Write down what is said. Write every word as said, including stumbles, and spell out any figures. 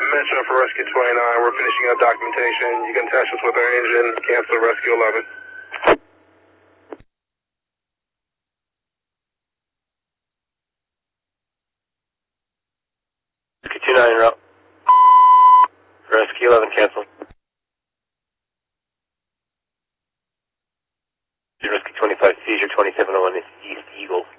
Metro for Rescue twenty-nine. We're finishing up documentation. You can attach us with our engine. Cancel Rescue eleven. Rescue twenty-nine en route. Rescue eleven cancel. Rescue twenty-five, seizure twenty-seven oh one East Eagle.